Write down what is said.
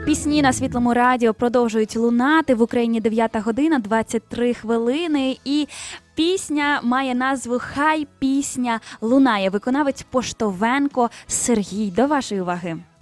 Пісні на Світлому радіо продовжують лунати. В Україні 9 година, 23 хвилини. І пісня має назву «Хай пісня лунає». Виконавець Поштовенко Сергій. До вашої уваги.